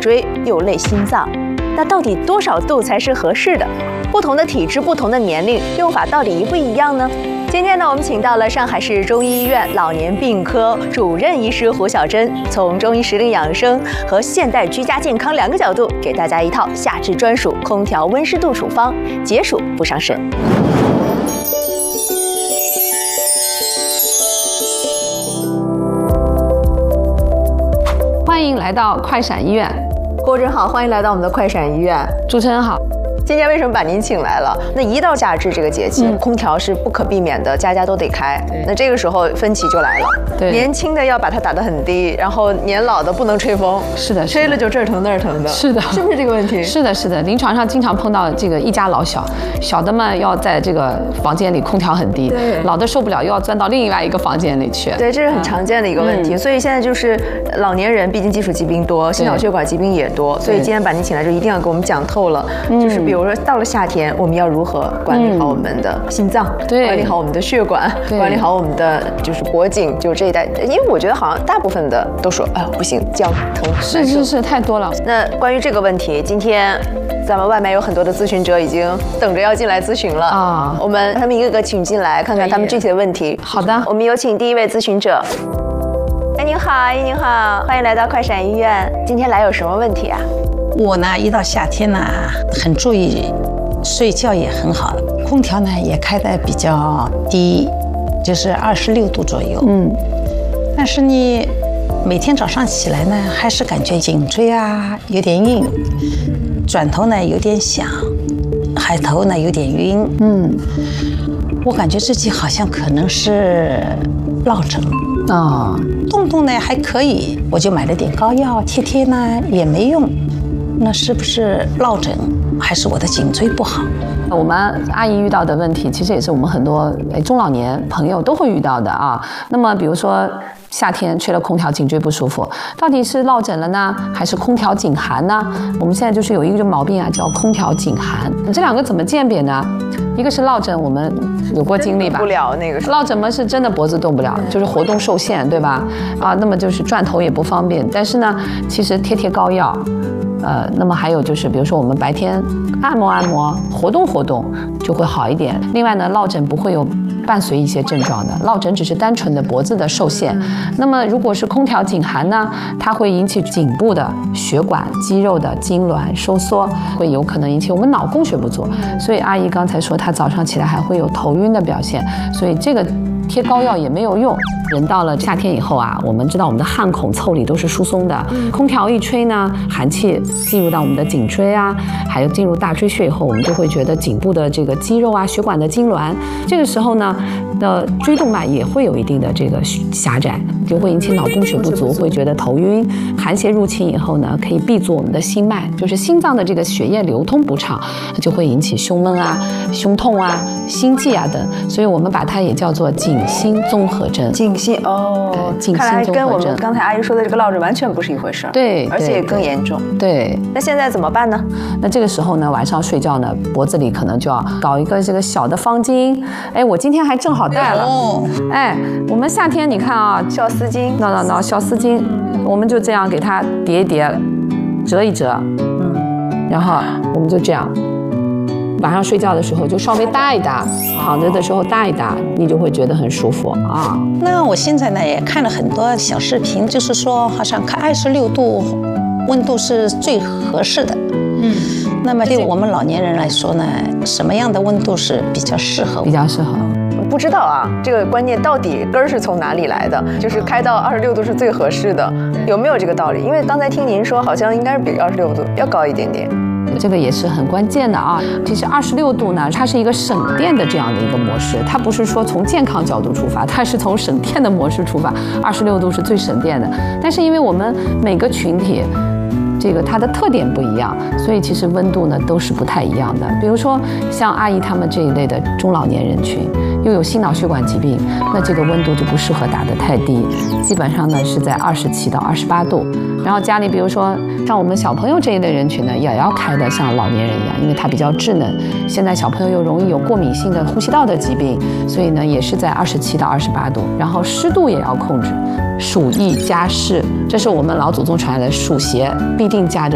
椎，又累心脏。那到底多少度才是合适的？不同的体质、不同的年龄，用法到底一不一样呢？今天呢，我们请到了上海市中医医院老年病科主任医师胡晓珍，从中医时令养生和现代居家健康2个角度，给大家一套夏至专属空调温湿度处方，解暑不伤身。 欢迎来到快闪医院， 郭真好，欢迎来到我们的快闪医院。 主持人好。 今天为什么把您请来了？那一到夏至这个节气，空调是不可避免的，家家都得开。那这个时候分歧就来了。对，年轻的要把它打得很低，然后年老的不能吹风。 是的， 吹了就这儿疼那儿疼的。是的，是不是这个问题？ 是的，是的。临床上经常碰到这个一家老小，小的嘛要在这个房间里空调很低，老的受不了又要钻到另外一个房间里去。 对，这是很常见的一个问题。所以现在就是老年人，毕竟基础疾病多，心脑血管疾病也多，所以今天把您请来就一定要给我们讲透了。就是比如说到了夏天。我们要如何管理好我们的心脏，管理好我们的血管，管理好我们的就是脖颈，就这一带。因为我觉得好像大部分的都说，哎呦不行，腰疼。 是太多了。 那关于这个问题，今天咱们外面有很多的咨询者已经等着要进来咨询了啊。我们他们一个个请进来，看看他们具体的问题。 好的，我们有请第一位咨询者。哎，您好，阿姨您好，欢迎来到快闪医院。今天来有什么问题啊？ 我呢，一到夏天呢，很注意。睡觉也很好，空调呢也开得比较低，就是26度左右。但是你每天早上起来呢，还是感觉颈椎啊有点硬，转头呢有点响，海头呢有点晕。我感觉自己好像可能是落枕啊，动呢还可以，我就买了点膏药贴呢也没用，那是不是落枕？还是我的颈椎不好？ 我们阿姨遇到的问题，其实也是我们很多中老年朋友都会遇到的啊。那么，比如说夏天吹了空调，颈椎不舒服，到底是落枕了呢，还是空调颈寒呢？我们现在就是有一个毛病啊，叫空调颈寒。这2个怎么鉴别呢？一个是落枕，我们有过经历吧？ 不了那个落枕嘛，是真的脖子动不了，就是活动受限，对吧？啊，那么就是转头也不方便。但是呢，其实贴膏药。那么还有就是，比如说我们白天按摩，活动就会好一点。另外呢，落枕不会有伴随一些症状的，落枕只是单纯的脖子的受限。那么如果是空调颈寒呢，它会引起颈部的血管、肌肉的痉挛收缩，会有可能引起我们脑供血不足。所以阿姨刚才说她早上起来还会有头晕的表现，所以这个贴膏药也没有用。人到了夏天以后啊，我们知道我们的汗孔、腠理都是疏松的，空调一吹呢，寒气进入到我们的颈椎啊，还有进入大椎穴以后，我们就会觉得颈部的这个肌肉啊、血管的痉挛，这个时候呢，椎动脉也会有一定的这个狭窄，就会引起脑供血不足，会觉得头晕。寒邪入侵以后呢，可以闭阻我们的心脉，就是心脏的这个血液流通不畅，就会引起胸闷啊、胸痛啊、心悸啊等，所以我们把它也叫做颈心综合征。 看来跟我们刚才阿姨说的这个落枕完全不是一回事儿。 对， 而且也更严重。 对， 那现在怎么办呢？ 那这个时候呢，晚上睡觉呢，脖子里可能就要搞一个这个小的方巾。哎，我今天还正好带了。哎，我们夏天你看啊， 小丝巾。 小丝巾，我们就这样给它叠一叠，折一折，然后我们就这样。晚上睡觉的时候就稍微搭一搭，躺着的时候搭一搭，你就会觉得很舒服啊。 那我现在呢也看了很多小视频，就是说好像看26度温度是最合适的。那么对我们老年人来说呢，什么样的温度是比较适合？ 不知道啊，这个观念到底根儿是从哪里来的？就是开到26度是最合适的，有没有这个道理？因为刚才听您说，好像应该是比26度要高一点点。 这个也是很关键的啊。其实26度呢，它是一个省电的这样的一个模式，它不是说从健康角度出发，它是从省电的模式出发。26度是最省电的，但是因为我们每个群体这个它的特点不一样，所以其实温度呢都是不太一样的。比如说像阿姨他们这一类的中老年人群，又有心脑血管疾病，那这个温度就不适合打得太低，基本上呢是在27到28度。然后家里比如说像我们小朋友这一类人群呢，也要开的像老年人一样，因为它比较稚嫩。现在小朋友又容易有过敏性的呼吸道的疾病，所以呢也是在27到28度。然后湿度也要控制，暑易加湿，这是我们老祖宗传来的，暑邪必定夹着